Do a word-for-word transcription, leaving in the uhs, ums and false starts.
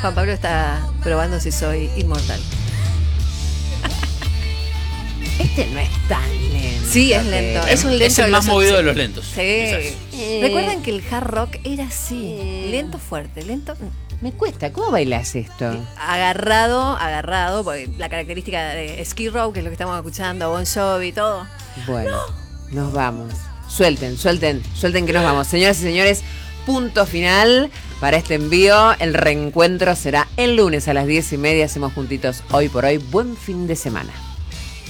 Juan Pablo está probando si soy inmortal. Este no es tan lento. Sí, es lento. Es, es un lento. Es el más movido de los lentos. Sí. Eh. Recuerden que el hard rock era así. Eh. Lento, fuerte, lento. Me cuesta. ¿Cómo bailas esto? Agarrado, agarrado. Porque la característica de Skid Row, que es lo que estamos escuchando, Bon Jovi y todo. Bueno, no. Nos vamos. Suelten, suelten, suelten que nos vamos. Señoras y señores, punto final para este envío. El reencuentro será el lunes a las diez y media. Hacemos juntitos Hoy por Hoy. Buen fin de semana.